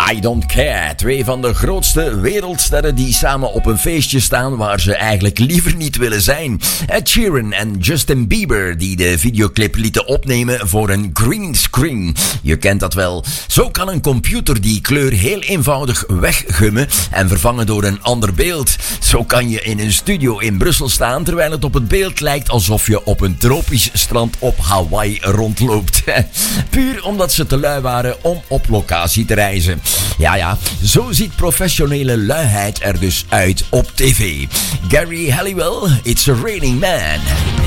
I Don't Care. Twee van de grootste wereldsterren die samen op een feestje staan waar ze eigenlijk liever niet willen zijn. Ed Sheeran en Justin Bieber die de videoclip lieten opnemen voor een green screen. Je kent dat wel. Zo kan een computer die kleur heel eenvoudig weggummen en vervangen door een ander beeld. Zo kan je in een studio in Brussel staan terwijl het op het beeld lijkt alsof je op een tropisch strand op Hawaii rondloopt. Puur omdat ze te lui waren om op locatie te reizen. Ja, zo ziet professionele luiheid er dus uit op tv. Gary Halliwell, It's a Raining Man.